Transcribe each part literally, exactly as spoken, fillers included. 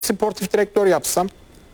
sportif direktör yapsam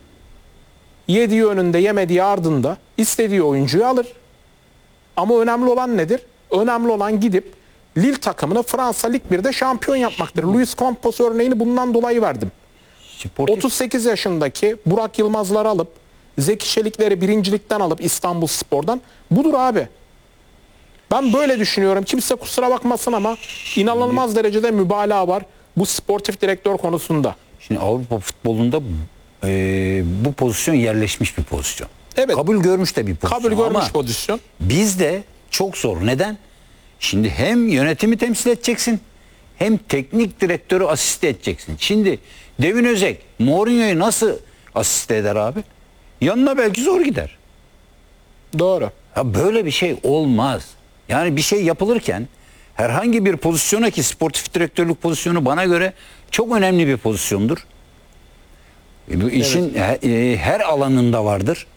yediği önünde yemediği ardında istediği oyuncuyu alır. Ama önemli olan nedir? Önemli olan gidip Lille takımını Fransa Lig bir'de şampiyon yapmaktır. Luis Campos örneğini bundan dolayı verdim. Sportif... otuz sekiz yaşındaki Burak Yılmaz'ları alıp Zeki Çelikleri birincilikten alıp İstanbulspor'dan budur abi. Ben böyle düşünüyorum. Kimse kusura bakmasın ama inanılmaz Şimdi, derecede mübalağa var bu sportif direktör konusunda. Şimdi Avrupa futbolunda e, bu pozisyon yerleşmiş bir pozisyon. Evet. Kabul görmüş de bir pozisyon. Kabul görmüş ama pozisyon. bizde çok zor. Neden? Şimdi hem yönetimi temsil edeceksin hem teknik direktörü asiste edeceksin. Şimdi Devin Özek Mourinho'yu nasıl asiste eder abi? Yanına belki zor gider. Doğru. Ya böyle bir şey olmaz. Yani bir şey yapılırken herhangi bir pozisyona, ki sportif direktörlük pozisyonu bana göre çok önemli bir pozisyondur. E, bu işin evet. her, her alanında vardır.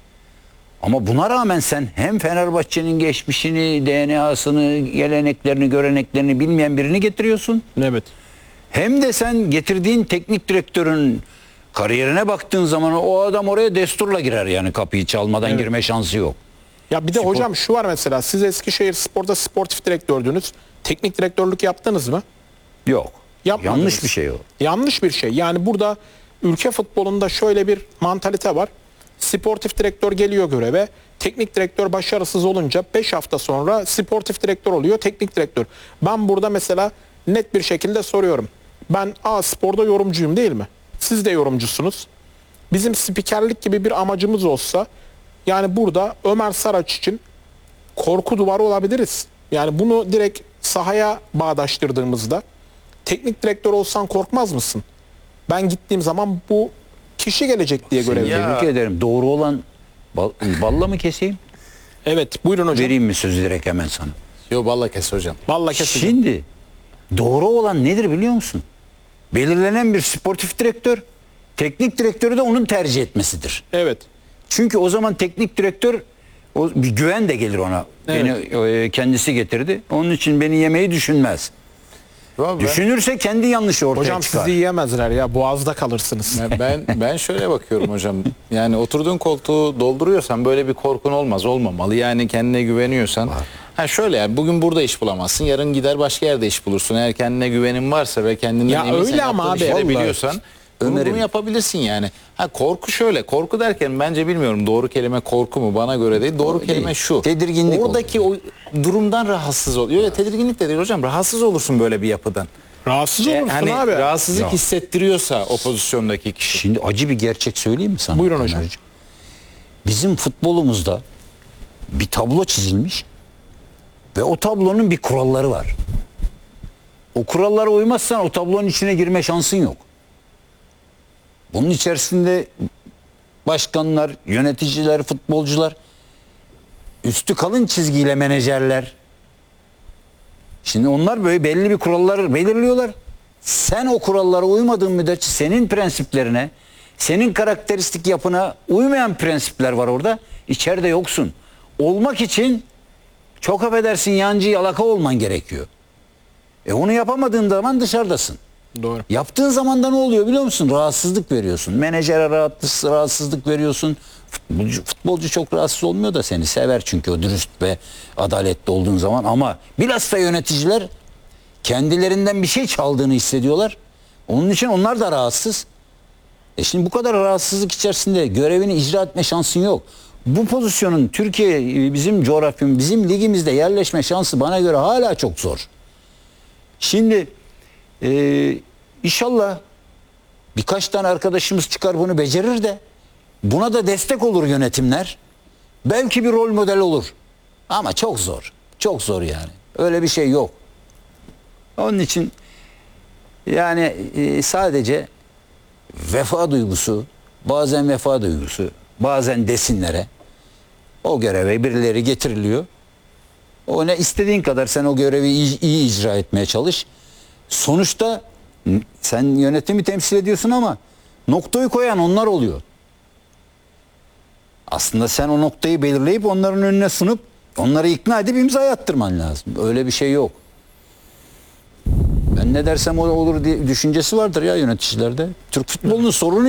Ama buna rağmen sen hem Fenerbahçe'nin geçmişini, D N A'sını, geleneklerini, göreneklerini bilmeyen birini getiriyorsun. Evet. Hem de sen getirdiğin teknik direktörün kariyerine baktığın zaman o adam oraya desturla girer, yani kapıyı çalmadan evet. girme şansı yok. Ya bir de Spor... hocam şu var mesela, siz Eskişehir Spor'da sportif direktördünüz. Teknik direktörlük yaptınız mı? Yok. Yapmadınız. Yanlış bir şey o. Yanlış bir şey. Yani burada ülke futbolunda şöyle bir mantalite var. Sportif direktör geliyor göreve. Teknik direktör başarısız olunca beş hafta sonra sportif direktör oluyor, teknik direktör. Ben burada mesela net bir şekilde soruyorum. Ben A Spor'da yorumcuyum değil mi? Siz de yorumcusunuz. Bizim spikerlik gibi bir amacımız olsa, yani burada Ömer Saraç için korku duvarı olabiliriz. Yani bunu direkt sahaya bağdaştırdığımızda, teknik direktör olsan korkmaz mısın? Ben gittiğim zaman bu kişi gelecek diye görev veriyorum. Tebrik ederim. Doğru olan bal, balla mı keseyim? Evet, buyurun hocam. Vereyim mi sözü direkt hemen sana? Yok, balla kes hocam. Balla kes hocam. Şimdi doğru olan nedir biliyor musun? Belirlenen bir sportif direktör, teknik direktörü de onun tercih etmesidir. Evet. Çünkü o zaman teknik direktör, o bir güven de gelir ona. Evet. Beni e, kendisi getirdi. Onun için beni yemeyi düşünmez. Ben, Düşünürse kendi yanlışı ortaya Hocam çıkar. sizi yiyemezler ya, boğazda kalırsınız. ben ben şöyle bakıyorum hocam. Yani oturduğun koltuğu dolduruyorsan böyle bir korkun olmaz, olmamalı. Yani kendine güveniyorsan. Var. Ha şöyle, yani bugün burada iş bulamazsın, yarın gider başka yerde iş bulursun. Eğer kendine güvenin varsa ve kendinden ya eminsen, öyle ama abi, işleri biliyorsan bunu, bunu yapabilirsin yani. Ha korku şöyle, korku derken bence bilmiyorum doğru kelime korku mu, bana göre değil. Doğru o kelime değil. Şu. Tedirginlik. Oradaki o durumdan rahatsız oluyor. Ya tedirginlik de değil hocam. Rahatsız olursun böyle bir yapıdan. Rahatsız olursun e, hani abi. Rahatsızlık ya. hissettiriyorsa o pozisyondaki kişi. Şimdi acı bir gerçek söyleyeyim mi sana? Buyurun hocam. Bizim futbolumuzda bir tablo çizilmiş ve o tablonun bir kuralları var. O kurallara uymazsan o tablonun içine girme şansın yok. Bunun içerisinde başkanlar, yöneticiler, futbolcular, üstü kalın çizgiyle menajerler. Şimdi onlar böyle belli bir kuralları belirliyorlar. Sen o kurallara uymadığın müddetçe senin prensiplerine, senin karakteristik yapına uymayan prensipler var orada. İçeride yoksun. Olmak için çok affedersin yancı yalaka olman gerekiyor. E onu yapamadığın zaman dışarıdasın. Doğru. Yaptığın zaman da ne oluyor biliyor musun? Rahatsızlık veriyorsun. Menajere rahatsızlık veriyorsun. Futbolcu, futbolcu çok rahatsız olmuyor da seni sever çünkü o dürüst ve adaletli olduğun zaman. Ama bilhassa yöneticiler kendilerinden bir şey çaldığını hissediyorlar. Onun için onlar da rahatsız. E şimdi bu kadar rahatsızlık içerisinde görevini icra etme şansın yok. Bu pozisyonun Türkiye, bizim coğrafyamız, bizim ligimizde yerleşme şansı bana göre hala çok zor. Şimdi Ee, inşallah birkaç tane arkadaşımız çıkar bunu becerir de buna da destek olur yönetimler. Belki bir rol model olur. Ama çok zor. Çok zor yani. Öyle bir şey yok. Onun için yani e, sadece vefa duygusu, bazen vefa duygusu, bazen desinlere o göreve birileri getiriliyor. O ne istediğin kadar sen o görevi iyi, iyi icra etmeye çalış. Sonuçta sen yönetimi temsil ediyorsun ama noktayı koyan onlar oluyor. Aslında sen o noktayı belirleyip onların önüne sunup onları ikna edip imza attırman lazım. Öyle bir şey yok. Ben ne dersem o olur diye düşüncesi vardır ya yöneticilerde. Türk futbolunun sorunu